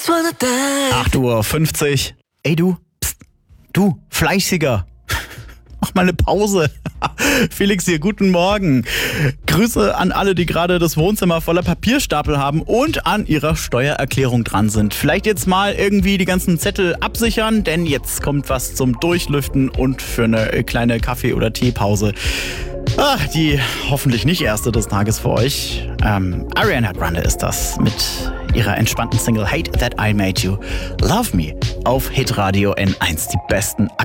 8:50 Uhr. Ey du, pst, du, Fleißiger. Mach mal eine Pause. Felix hier, guten Morgen. Grüße an alle, die gerade das Wohnzimmer voller Papierstapel haben und an ihrer Steuererklärung dran sind. Vielleicht jetzt mal irgendwie die ganzen Zettel absichern, denn jetzt kommt was zum Durchlüften und für eine kleine Kaffee- oder Teepause. Die hoffentlich nicht erste des Tages für euch. Ariana Grande ist das mit ihrer entspannten Single Hate That I Made You. Love Me auf Hitradio N1. Die besten